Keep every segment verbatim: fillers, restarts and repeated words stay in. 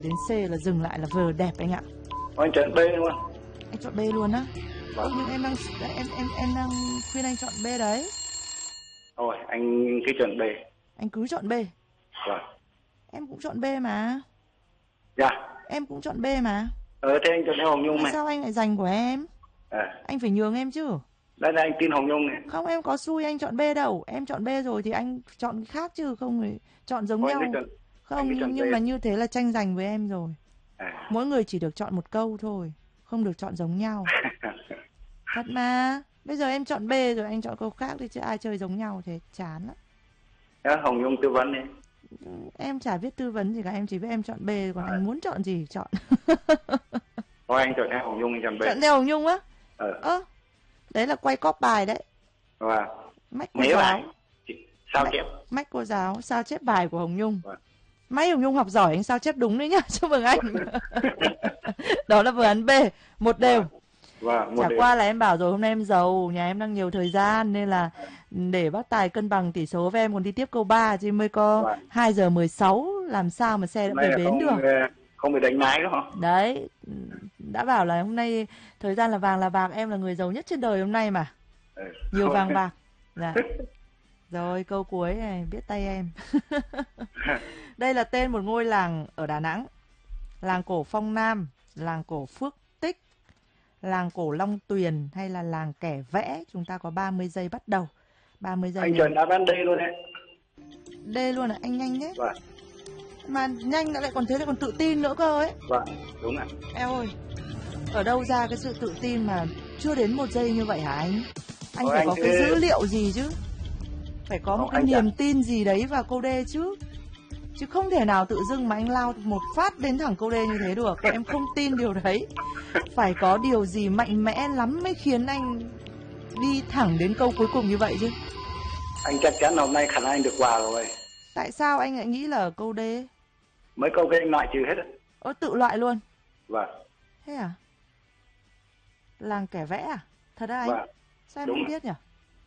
đến C là dừng lại là vừa đẹp anh ạ. Anh chọn B luôn. Anh chọn B luôn á? Vâng. Ừ, nhưng em đang em em em đang khuyên anh chọn B đấy. Thôi anh cứ chọn B. Anh cứ chọn B. Vâng. Em cũng chọn B mà. Dạ. Em cũng chọn B mà. Ờ thế anh chọn theo Hồng Nhung này. Sao anh lại giành của em? À. Anh phải nhường em chứ. Đây là anh tin Hồng Nhung này. Không, em có xui anh chọn B đâu. Em chọn B rồi thì anh chọn cái khác chứ, không thì chọn giống Thôi, nhau. chọn, không nhưng, nhưng mà như thế là tranh giành với em rồi. À. Mỗi người chỉ được chọn một câu thôi, không được chọn giống nhau. Thật mà. Bây giờ em chọn B rồi anh chọn câu khác đi chứ ai chơi giống nhau thế chán lắm. Đó, Hồng Nhung tư vấn đi. Em chả biết tư vấn gì cả, em chỉ biết em chọn B, còn à. Anh muốn chọn gì chọn. Thôi anh chọn theo Hồng Nhung, anh chọn B. Chọn theo Hồng Nhung á? Ờ. Ơ, đấy là quay cóp bài đấy. Vâng. Mách cô giáo. Sao chép. Mách cô giáo sao chép bài của Hồng Nhung. Vâng. May Hồng Nhung học giỏi anh sao chép đúng đấy nhá, chúc mừng anh. Đó là phương án B, một đều. Vâng, chả qua là em bảo rồi hôm nay em giàu, nhà em đang nhiều thời gian nên là để bác Tài cân bằng tỷ số với em còn đi tiếp câu ba chứ mới có vâng. hai giờ mười sáu làm sao mà xe đã về bến không, được. Không bị đánh lái đúng không? Đấy, đã bảo là hôm nay thời gian là vàng là bạc, em là người giàu nhất trên đời hôm nay mà. Ừ. Nhiều vàng bạc. Dạ. Rồi câu cuối này biết tay em. Đây là tên một ngôi làng ở Đà Nẵng. Làng cổ Phong Nam, làng cổ Phước Tích, làng cổ Long Tuyền hay là làng Kẻ Vẽ. Chúng ta có ba mươi giây bắt đầu. ba mươi giây. Anh chọn đáp án D luôn đấy. D luôn à? Anh nhanh nhé. Vâng. Mà nhanh lại còn thế lại còn tự tin nữa cơ ấy. Vâng, đúng ạ. Eo ơi, ở đâu ra cái sự tự tin mà chưa đến một giây như vậy hả anh? Anh Ôi, phải anh có cứ... cái dữ liệu gì chứ? Phải có một cái niềm đã... tin gì đấy vào câu D chứ. Chứ không thể nào tự dưng mà anh lao một phát đến thẳng câu D như thế được. Em không tin điều đấy. Phải có điều gì mạnh mẽ lắm mới khiến anh đi thẳng đến câu cuối cùng như vậy chứ. Anh chắc chắn hôm nay khả năng anh được quà rồi. Tại sao anh lại nghĩ là câu D? Mấy câu kia anh loại trừ hết. Ồ, tự loại luôn? Vâng. Thế à? Làng Kẻ Vẽ à? Thật à anh? Vâng. Sao em Đúng không rồi. biết nhỉ?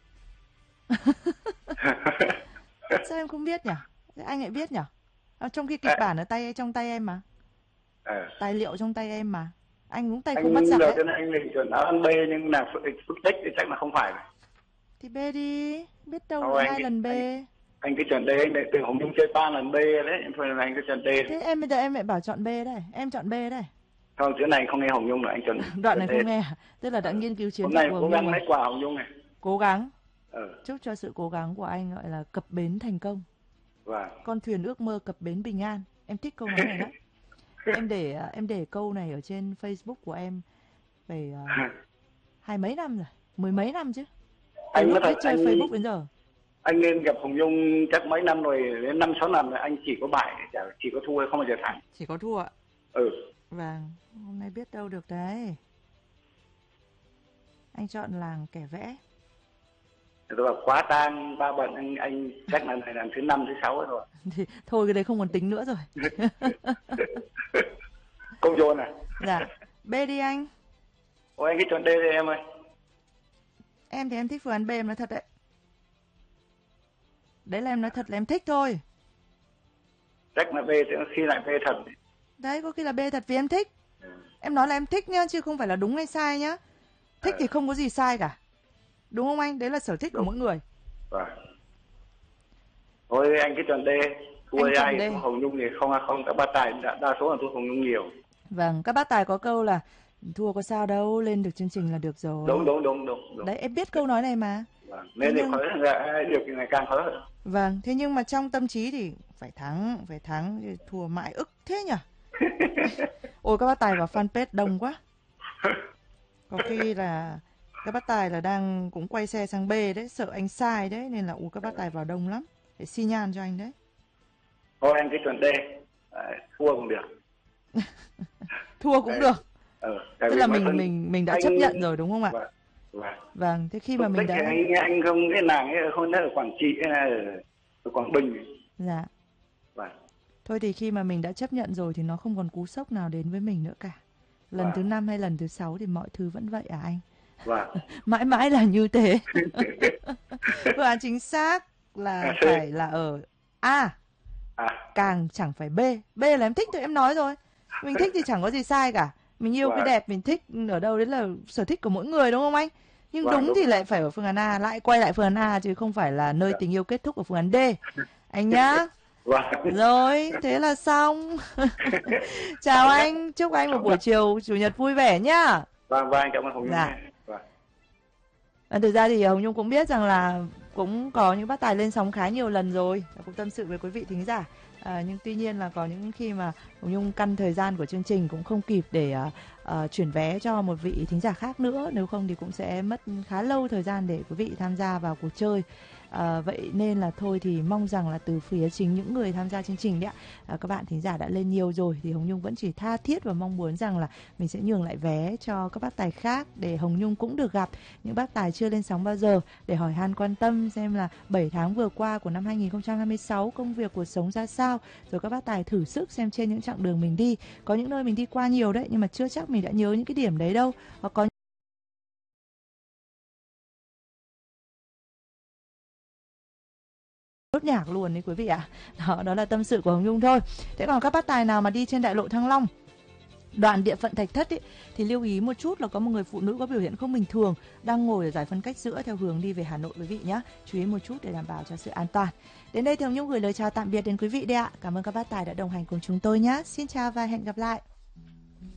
Sao em không biết nhỉ? Anh lại biết nhỉ? À, trong khi kịch à. bản ở tay trong tay em mà. À. Tài liệu trong tay em mà. Anh cũng tay anh không bắt giặc đấy. Anh định chọn đáp án B nhưng là Phước Tích thì chắc là không phải. Thì B đi, biết đâu Thôi, hai lần B. Anh, anh cứ chọn D, anh để từ Hồng Nhung chơi ba lần B đấy, em anh cứ chọn D. Thế em bây giờ em lại bảo chọn B đây, em chọn B đây. Không, chỗ này không nghe Hồng Nhung rồi, anh chọn. Đoạn này không nghe, tức là đã ừ. nghiên cứu chiến thuật của Hồng Nhung. Hôm nay cố gắng lấy quà Hồng Nhung này. Cố gắng. Ừ. Chúc cho sự cố gắng của anh gọi là cập bến thành công. Vâng. Con thuyền ước mơ cập bến bình an. Em thích câu nói này đó. em để em để câu này ở trên Facebook của em phải uh, hai mấy năm rồi, mười mấy năm chứ. Anh lúc biết chơi anh, Facebook đến giờ. Anh nên gặp Hồng Nhung chắc mấy năm rồi, đến năm sáu năm rồi anh chỉ có bại, chỉ có thua không bao giờ thắng. Chỉ có thua ạ? Ừ. Vâng, hôm nay biết đâu được đấy. Anh chọn làng Kẻ Vẽ. Tôi bảo quá tang ba bận, anh anh chắc là này làm thứ năm thứ sáu rồi. Thì thôi cái đấy không còn tính nữa rồi. Công vô này. Dạ. B đi anh. Ôi anh cứ chọn D đi em ơi. Em thì em thích phương án B, em nói thật đấy. Đấy là em nói thật là em thích thôi. Chắc là B sẽ khi lại B thật. Đấy, có khi là B thật vì em thích. Ừ. Em nói là em thích nhá, chứ không phải là đúng hay sai nhá. Thích ừ. thì không có gì sai cả. Đúng không anh? Đấy là sở thích đúng. của mỗi người. Vâng. Thôi anh cứ chọn D. Thua ai D. Hồng Nhung thì không không các bác tài đa, đa số là thua Hồng Nhung nhiều. Vâng, các bác tài có câu là thua có sao đâu, lên được chương trình là được rồi. Đúng đúng đúng đúng. đúng. Đấy em biết câu nói này mà. Vâng. Nên nhưng... được ngày càng khó hơn. Vâng, thế nhưng mà trong tâm trí thì phải thắng, phải thắng, thua mãi ức thế nhỉ? Ôi các bác tài vào fanpage đông quá. Có khi là các bác tài là đang cũng quay xe sang B đấy, sợ anh sai đấy nên là ui các bác tài vào đông lắm, để xi nhan cho anh đấy. Thôi anh cứ chọn D, à, thua cũng được. Thua cũng đấy. Được. Ừ, tức là mình thân... mình mình đã anh... chấp nhận rồi đúng không ạ? Vâng. Vâng. Vâng, thế khi mà mình đã anh anh không cái nàng ấy không ở Quảng Trị hay là ở Quảng Bình. Dạ. Vâng. Thôi thì khi mà mình đã chấp nhận rồi thì nó không còn cú sốc nào đến với mình nữa cả. Lần vâng. thứ năm hay lần thứ sáu thì mọi thứ vẫn vậy à anh? Vâng. Mãi mãi là như thế. Phương án chính xác là à, phải là ở A. À. Càng chẳng phải B. B là em thích thôi, em nói rồi. Mình thích thì chẳng có gì sai cả. Mình yêu Vâng. cái đẹp, mình thích ở đâu đấy là sở thích của mỗi người đúng không anh? Nhưng Vâng, đúng, đúng thì rồi. lại phải ở phương án A, lại quay lại phương án A chứ không phải là nơi Dạ. tình yêu kết thúc ở phương án D. Anh nhá. Vâng. Rồi, thế là xong. Chào anh, chúc anh một buổi chiều chủ nhật vui vẻ nhá. Vâng, vâng, cảm ơn Hồng Nhung Dạ. nha. Vâng. À, thực ra thì Hồng Nhung cũng biết rằng là cũng có những bác tài lên sóng khá nhiều lần rồi, cũng tâm sự với quý vị thính giả. À, nhưng tuy nhiên là có những khi mà Hồng Nhung căn thời gian của chương trình cũng không kịp để uh, uh, chuyển vé cho một vị thính giả khác nữa, nếu không thì cũng sẽ mất khá lâu thời gian để quý vị tham gia vào cuộc chơi. À, vậy nên là thôi thì mong rằng là từ phía chính những người tham gia chương trình đấy ạ, à, các bạn thính giả đã lên nhiều rồi thì Hồng Nhung vẫn chỉ tha thiết và mong muốn rằng là mình sẽ nhường lại vé cho các bác tài khác để Hồng Nhung cũng được gặp những bác tài chưa lên sóng bao giờ, để hỏi han quan tâm xem là bảy tháng vừa qua của năm hai nghìn không trăm hai mươi sáu công việc cuộc sống ra sao, rồi các bác tài thử sức xem trên những chặng đường mình đi, có những nơi mình đi qua nhiều đấy nhưng mà chưa chắc mình đã nhớ những cái điểm đấy đâu, hoặc có nốt nhạc luôn đấy quý vị ạ. À. Đó, đó là tâm sự của Hồng Nhung thôi. Thế còn các bác tài nào mà đi trên đại lộ Thăng Long, đoạn địa phận Thạch Thất ý, thì lưu ý một chút là có một người phụ nữ có biểu hiện không bình thường đang ngồi ở giải phân cách giữa theo hướng đi về Hà Nội quý vị nhé. Chú ý một chút để đảm bảo cho sự an toàn. Đến đây thì Hồng Nhung gửi lời chào tạm biệt đến quý vị đây ạ. Cảm ơn các bác tài đã đồng hành cùng chúng tôi nhé. Xin chào và hẹn gặp lại.